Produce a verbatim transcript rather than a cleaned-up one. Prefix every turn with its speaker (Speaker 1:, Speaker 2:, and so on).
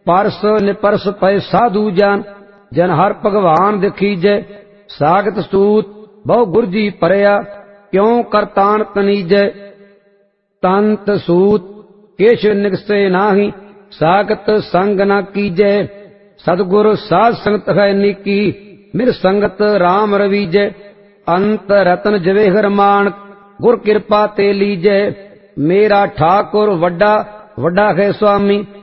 Speaker 1: परस निपरस पय साधु जान जन हर भगवान दिखीजै सागत सूत बहु गुरजी परया क्यों करतान तनीजै तंत सूत केश निगसे नाही सागत संग न कीजै सतगुरु साध संगत है नीकी मिर संगत राम रवीजै अंत रतन जवेहर मान गुर कृपा ते लीजै मेरा ठाकुर वड्डा वड्डा है स्वामी